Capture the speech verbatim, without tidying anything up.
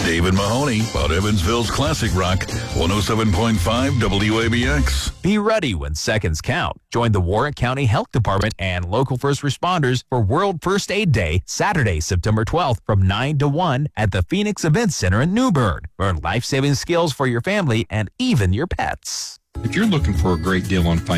David Mahoney about Evansville's classic rock, one oh seven point five W A B X. Be ready when seconds count. Join the Warwick County Health Department and local first responders for World First Aid Day, Saturday, September twelfth from nine to one at the Phoenix Event Center in New Bern. Learn life-saving skills for your family and even your pets. If you're looking for a great deal on financial